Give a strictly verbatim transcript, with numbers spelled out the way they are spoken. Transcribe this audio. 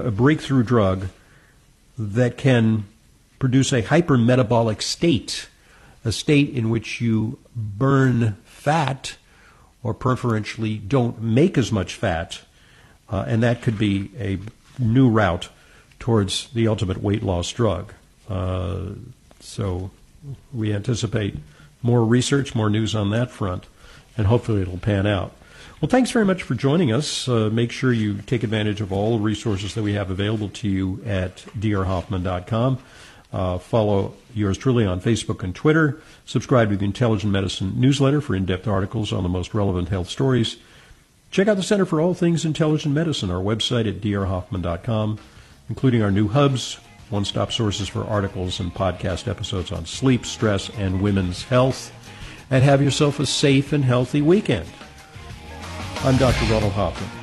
a breakthrough drug that can produce a hypermetabolic state, a state in which you burn fat or preferentially don't make as much fat, uh, and that could be a new route towards the ultimate weight loss drug. Uh, so we anticipate more research, more news on that front, and hopefully it'll pan out. Well, thanks very much for joining us. Uh, make sure you take advantage of all the resources that we have available to you at d r hoffman dot com. Uh, follow yours truly on Facebook and Twitter. Subscribe to the Intelligent Medicine newsletter for in-depth articles on the most relevant health stories. Check out the Center for All Things Intelligent Medicine, our website at d r hoffman dot com, including our new hubs, one-stop sources for articles and podcast episodes on sleep, stress, and women's health. And have yourself a safe and healthy weekend. I'm Doctor Ronald Hoffman.